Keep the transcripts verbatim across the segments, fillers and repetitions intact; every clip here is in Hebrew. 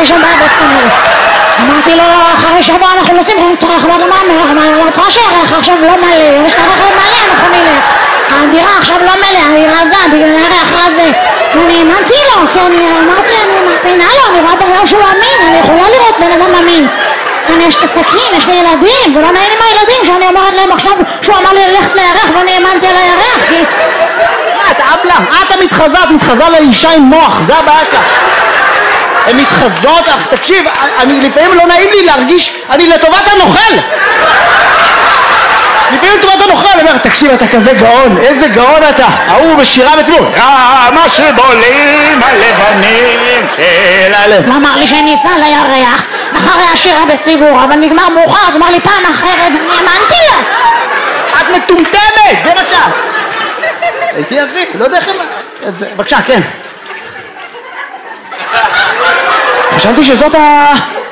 שיש שם בעיות כנראה. אמרתי לו, אחרי שבוע אנחנו נוסעים, תרח בדמם, אמרתי לך שערך עכשיו לא מלא, יש תרח מלא, אנחנו נלך. הדירה עכשיו לא מלא, אני רזה, בגלל הערך הזה. ואני האמנתי לו, כי אני אמרתי, אני מאמינה לו, אני רואה בריאו שהוא אמין, אני יכולה לראות בן אדם אמין. אני יש את הסכין, יש לי ילדים, ולא נעים עם הילדים שאני אומרת להם עכשיו שהוא אמר לי ללכת לירח ואני האמנתי על הירח, כי... מה, את אבלה? את המתחזה, את מתחזה לאישה עם מוח, זה הבעיה שלך. הן מתחזות, אך תקשיב, אני לפעמים לא נעים לי להרגיש, אני לטובת הנוכל. לפעמים לטובת הנוכל, אני אומר, תקשיב, אתה כזה גאון, איזה גאון אתה. ההוא בשירה בציבור, מה שבולים הלבנים של הלב. הוא אמר לי שאני אסע לירח אחרי השירה בציבור, אבל נגמר מאוחר, אז אמר לי פעם אחרת, אני האמנתי לה. את מטומטמת, זה מה שאת. הייתי יביא, לא יודע איך הם... בבקשה, כן. חשבתי שזאת ה...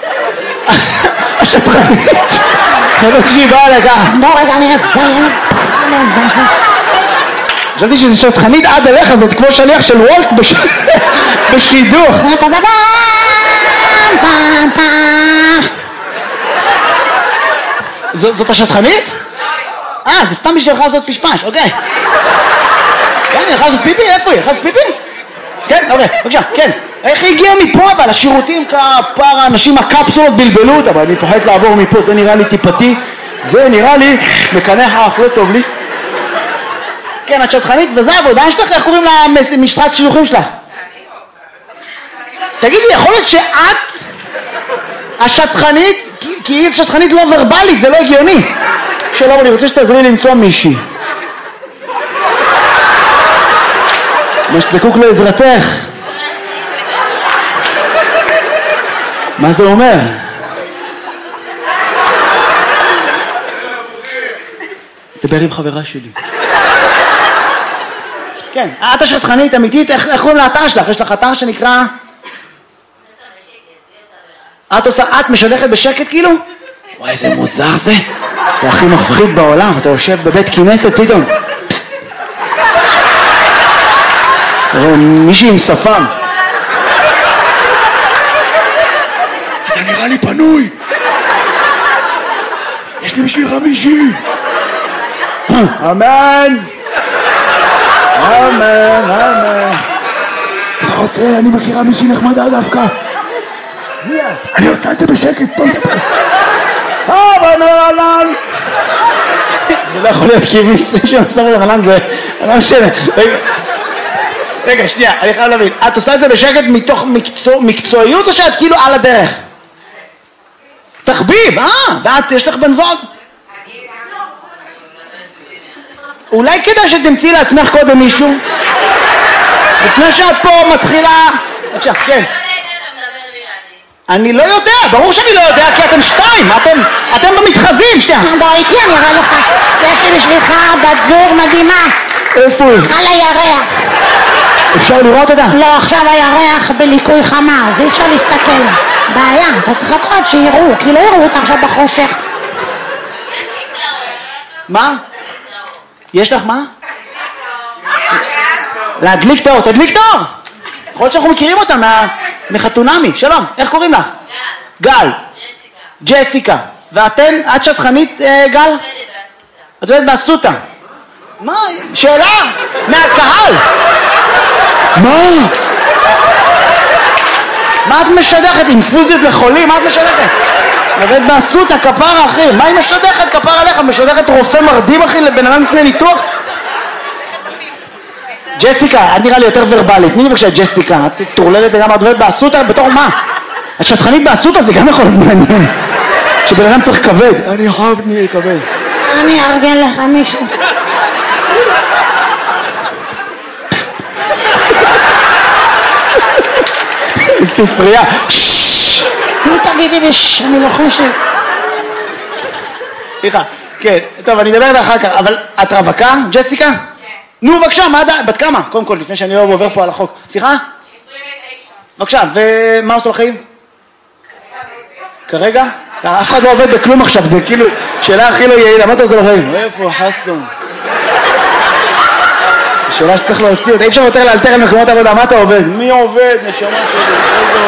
השטרנית. חשבתי שהיא באה לכך. בוא רגע, אני אסיים. חשבתי שזה שטרנית עד אליך, זאת כמו שליח של וולט בשחידוך. זאת השטרנית? אה, זה סתם בשבילך לעשות פשפש, אוקיי. כן, היא יכולה לעשות פיפי? איפה היא? יכולה לעשות פיפי? כן, אוקיי, בבקשה, כן. איך היא הגיעה מפה אבל? השירותים כפר האנשים, הקפסולות בלבלו אותה, אבל אני פוחד לעבור מפה, זה נראה לי טיפתי, זה נראה לי מקנח האף, לא טוב לי. כן, את שטחנית, וזה העבודה שלך, איך קוראים למשרת שילוחים שלך? תגידי, יכול להיות שאת השטחנית, כי היא שטחנית לא ורבלית, זה לא הגיוני. שלום, אני רוצה שתעזרי לי למצוא מישהי. מה שזקוק לעזרתך. מה זה אומר? דבר עם חברה שלי. כן, את השטחנית אמיתית, איך קוראים לאתר שלך? יש לך אתר שנקרא... את עושה, את משדכת בשקט כאילו? וואי, איזה מוזר זה. זה הכי מפחיד בעולם, אתה יושב בבית כנסת פתאום. מישהי עם שפם. אתה נראה לי פנוי. יש לי בשבילך מישהי. אמן. אמן, אמן. אתה רוצה, אני מכירה מישהי נחמדה דווקא. אני עושה את זה בשקט, טוב. אמן, אמן. זה לא יכול להיות כי מישהו שעושה את הרלן זה... לא משנה. רגע, שנייה, אני חייב להבין. את עושה את זה בשקט מתוך מקצועיות או שאת כאילו על הדרך? תחביב, אה? ואת, יש לך בן זוג? אולי כדאי שתמצאי לעצמך קודם מישהו? לפני שאת פה מתחילה... בבקשה, כן. אני לא יודע, ברור שאני לא יודע, כי אתם שתיים, אתם, אתם במתחזים, שנייה. בוא איתי, אני אראה לך. יש לי בשבילך בת זוג מדהימה. איפה היא? על הירח. אפשר לראות אותה? לא, עכשיו הירח בליקוי חמה, אז אי אפשר להסתכל. בעיה, אתה צריך לקרוא שיראו, כי לא יראו אותך עכשיו בחושך. מה? יש לך מה? להדליק תאור, תדליק תאור! יכול להיות שאנחנו מכירים אותה מחתונמי. שלום, איך קוראים לך? גל. גל. ג'סיקה. ג'סיקה. ואתן, את שטחנית גל? את עובדת באסותא. מה? שאלה? מהקהל. מה? מה את משדכת? אינפוזיות לחולים? מה את משדכת? עובדת באסותא, כפרה אחי. מה היא משדכת? כפרה עליך. משדכת רופא מרדים אחי לבן אדם לפני ניתוח? ג'סיקה, את נראה לי יותר ורבלית. תני לי בבקשה ג'סיקה, את תורללת לגמרי, את עובדת באסותא בתור מה? את שטחנית באסותא זה גם יכול להיות מעניין. שבן אדם צריך כבד. אני חייב תני לי כבד. אני ארגן לך מישהו. ספרייה. נו תגידי ביש, אני לוחשת. סליחה, כן, טוב אני אדבר עליה אחר כך, אבל את רווקה, ג'סיקה? כן. נו בבקשה, מה עדיין, בת כמה? קודם כל, לפני שאני לא עובר פה על החוק. סליחה? עשרים ותשע. בבקשה, ומה עושה בחיים? כרגע? אף אחד לא עובד בכלום עכשיו, זה כאילו שאלה הכי לא יעילה, מה אתה עושה בחיים? איפה חסון? שאלה שצריך להוציא אותה, אי אפשר יותר לאלתר על מקומות עבודה, מה אתה עובד? מי עובד? נשמה שלי, איזה